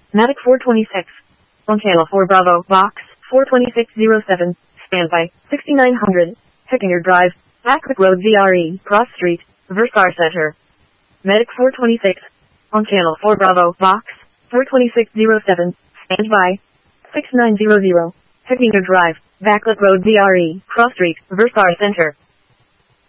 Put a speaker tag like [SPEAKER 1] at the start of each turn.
[SPEAKER 1] Matic 426. On channel 4 Bravo, box 42607. Standby 6900. Heckinger Drive, Backwick Road VRE, Cross Street, Versar Center. Medic 426. On channel 4 Bravo, box 42607. Standby 6900. Heckinger Drive, Backwick Road VRE, Cross Street, Versar Center.